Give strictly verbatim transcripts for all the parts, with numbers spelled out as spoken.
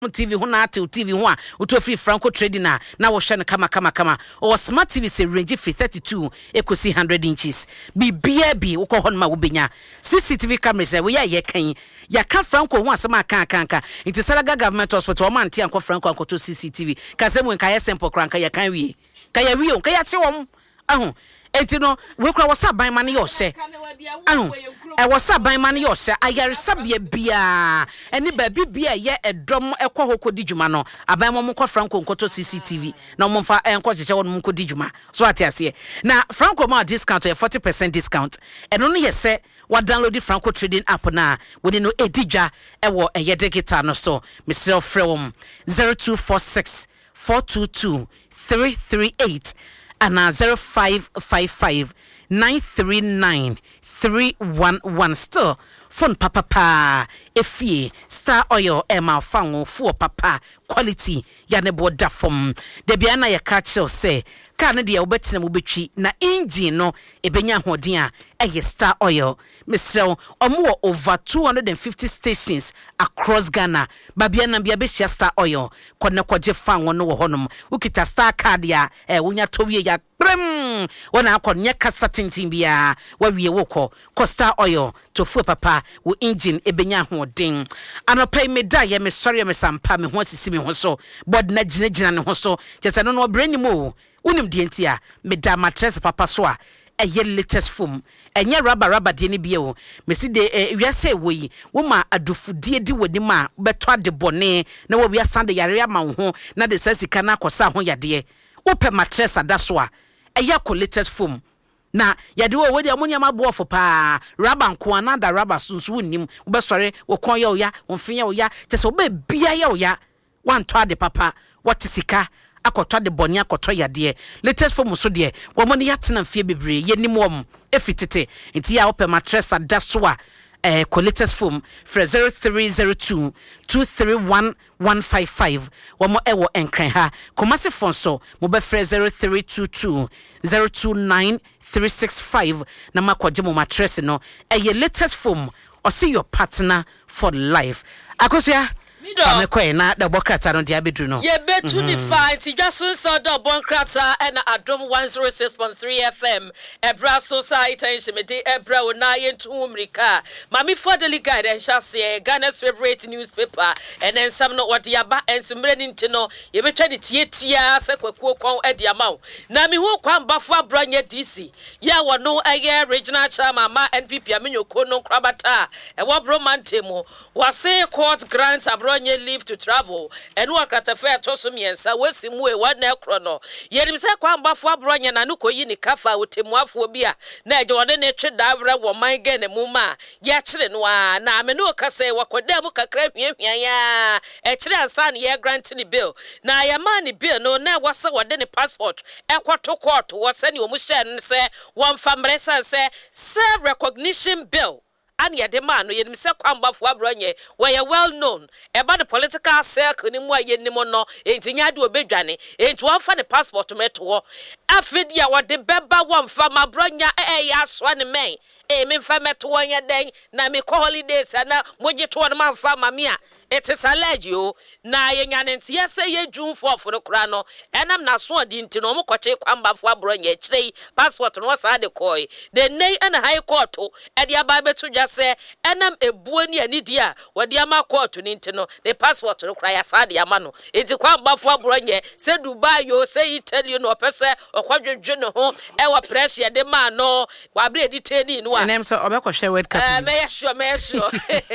T V ho na ate T V ho a uto free Franco trading na na wo hwe no kama kama kama o smart T V se range free thirty-two ekosi one hundred inches bibia bi wo ko ho ma wo benya C C T V cameras we ya ye kan ya ka Franco ho asema kan kan kan inti Salaga government hospital o man ti anko Franco anko to C C T V ka se mu nka ye simple kranka ya kan wie ka ya wie o ka ya che wom aho enti no we kura wo sa ban ma ne yo hye aho e wo sa ban ma ne yo hye ayaresa bia bia eni ba bibia ye edom ekọ hoko di djuma no aban mo mko Franco nkoto C C T V na mo mfa enko cheche wo mko di djuma so ate ase na Franco ma discount e forty percent discount eno no ye se wa download the Franco trading app na we no edija e wo eye digital no so Mister Frewom zero two four six four two two three three eight and uh, zero five five five nine three nine three one one. Still phone papa pa efie star oil ema fango fu papa quality ya ne boda fom de bia na ye ka che say ka ne de obetina mu betwi na engine no ebenya hoden a eye star oil Mister omo over two hundred fifty stations across Ghana babia na bia be share star oil kone kwaje fango no wo honom ukita star card ya e wonya towie ya brem wona akonye kasa tintin bia wa wie wokọ costa oil to fu papa wo engine ebenya hoden anopai me da ye me sori me sampa me ho sisi me ho so bod na gina gina ne ho so jese no no brani mo unim de ntia me da mattress papa so a eye latest foam enye rubber rubber de ne bia o me si de wiase woyi wo ma adufudie di woni ma beto ade bone na wo wiasa de yare ama ho na de sasika na akosa ho yade wo pe mattress adaso a eye ko latest foam na yade wo we de amonya mabo for pa rubber nko anada rubber sunsu wonim wo be sore wo kon ye oya wo fin ye oya tese wo be bia ye oya wan to ade papa what sika akotwa de boni akotwa yade latest foam so de wo mo ne yatena mfie bebre ye nim wom efitete nti ya open mattress adaso a eh latest foam for zero three zero two two three one one five five wo mo ewo enkran ha komase phone so mo be frɛ zero three two two zero two nine three six five na makwaje mo mattress no eh latest foam or see your partner for life akosia Ame kwe na da bokrata no dia bedru no. Ye betu ni fine ti jasun so da bokrata e na Adom one oh six point three F M. Ebra society nshimede ebra ona ye ntu umrika. Mami for daily guide and shase Ghana's favorite newspaper and then some no what yaba and sumre nti no ye betwa de tie tia se kwakuo kwon e dia mawo. Na mi hu kwan bafo abranye D C. Ya wo no eye regional chairman ma N P P amenyoko no krabata. E wo bromante mo. Wase court grants abro nye leave to travel enu akratafe atoso miensa wesimu e wan ekro no yerim se kwambafo abronya na nuko yi ni kafa wotemuafo bi a na eje wode ne twe davre wo man gene mu ma ya kire no a na amene o kase wakoda mu kakra hwiahwia ya e kire ansa ne ye grant ni bill na ya man ni bill no na wase wode ne passport ekwoto court wo se ne o mu hye ne se won famresa se self recognition bill and ya de man no yenim se kwambafo abronye we well known about the political circle ni mu ayenim no entinya de obedwane enti won fa ne passport meto afedi a wode beba won fa mabronya e ya so ne men e me fa meto nya den na me ko holidays na moje to no man fa mame a it is alleged o na yenya ne ntia se ye jun for for kura no enam na so odi nti no mo koche kwambafo abronya kire passport no sa de koi the nei and high court e de aba beto se enam ebuo ni anidi a wode ama court ni nti no the passport no kra ya sa de ama no enti kwambafo abronya se Dubai yo se Italy no pese okwadwedwe no ho e wa pressure de ma no wa bre editeni no a nem so obekọ word cup eh me sure me sure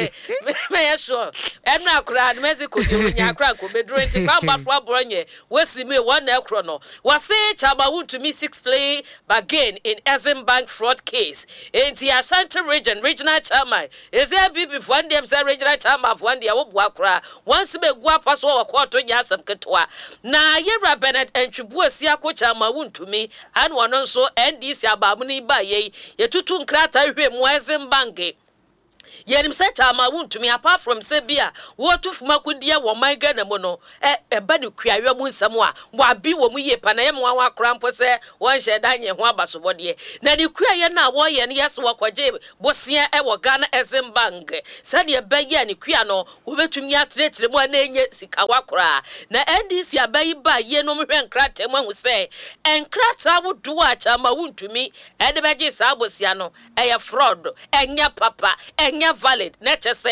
me sure na kura na Mexico de nya kura ko bedro enti kwambafo abronya wesi me one ekro no wase chaba want to me six play again in Eximbank fraud case enti Ashanti region regional chairman is there people for them say regional chairman for them wo bua kura once be gua paso wa court nya asem ketwa na Yera Bernard Entwibu asia ko chairman want to me and one so N D C abamu ni ba ye ye tutu nkrata hwe mu Eximbank Yenim se chama wuntumi apart from se bia wo to fuma kodia wo man Ghana mu no e eba ne kuawe mu nsam a wa bi wo mu ye pa na ye mo wa krampo se won hye danye ho abasobode na ne kuaye na wo ye ne yes wo kwaje bosia e wo Ghana Exim Bank se ne eba ye ne kua no wo betumi atretre mu na enye sika wakora na N D C abayi ba ye no mhwe nkrata mu hu se enkrata wo do a chama wuntumi e de beje sa bosia no e ye fraud enya papa enya valid na chese